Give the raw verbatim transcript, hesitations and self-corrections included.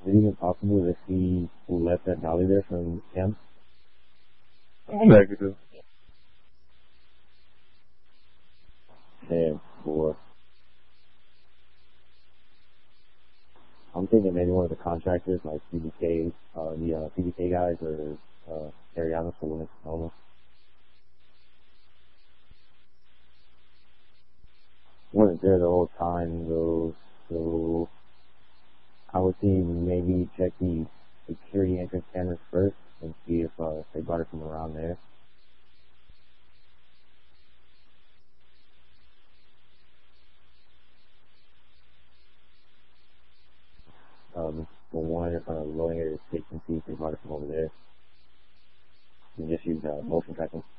it even possible to see who left that dolly there from him? Negative. Damn, boy. I'm thinking maybe one of the contractors, like C B K, uh, the uh, C B K guys, or uh, Ariana Solis, almost. Wasn't there the whole time though, so I would see maybe check the security entrance cameras first and see if uh, they brought it from around there. Um, for one, if I'm going at a stick and see if they brought it from over there. And just use uh, motion tracking.